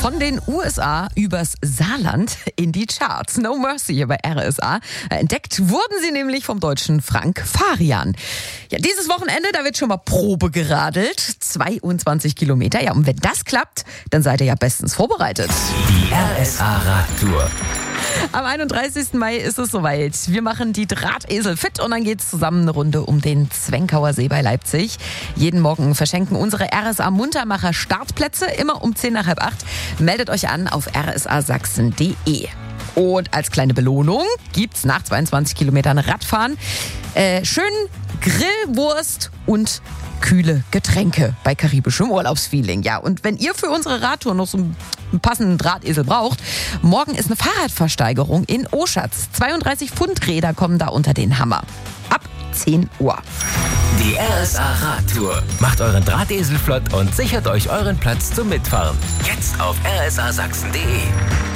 Von den USA übers Saarland in die Charts. No Mercy hier bei RSA. Entdeckt wurden sie nämlich vom deutschen Frank Farian. Ja, dieses Wochenende, da wird schon mal Probe geradelt. 22 Kilometer. Ja, und wenn das klappt, dann seid ihr ja bestens vorbereitet. Die RSA Radtour. Am 31. Mai ist es soweit. Wir machen die Drahtesel fit und dann geht's zusammen eine Runde um den Zwenkauer See bei Leipzig. Jeden Morgen verschenken unsere RSA Muntermacher Startplätze, immer um 10 nach halb 8. Meldet euch an auf rsasachsen.de. Und als kleine Belohnung gibt's nach 22 Kilometern Radfahren schön Grillwurst und kühle Getränke bei karibischem Urlaubsfeeling. Ja, und wenn ihr für unsere Radtour noch so einen passenden Drahtesel braucht, morgen ist eine Fahrradversteigerung in Oschatz. 32 Pfundräder kommen da unter den Hammer. Ab 10 Uhr. Die RSA Radtour. Macht euren Drahtesel flott und sichert euch euren Platz zum Mitfahren. Jetzt auf rsasachsen.de.